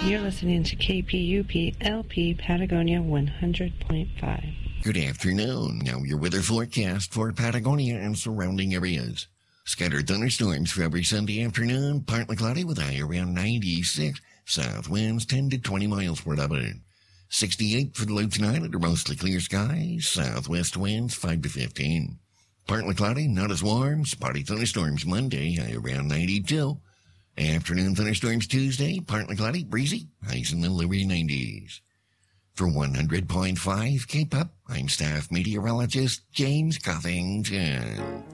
You're listening to KPUP LP Patagonia 100.5. Good afternoon. Now your weather forecast for Patagonia and surrounding areas. Scattered thunderstorms for every Sunday afternoon, partly cloudy with a high around 96. South winds 10 to 20 miles per hour. 68 for the low tonight under mostly clear skies. Southwest winds 5 to 15. Partly cloudy, not as warm. Spotty thunderstorms Monday, high around 92. Afternoon thunderstorms Tuesday, partly cloudy, breezy, highs in the lower 90s. For 100.5 K-Pop, I'm staff meteorologist James Coffington.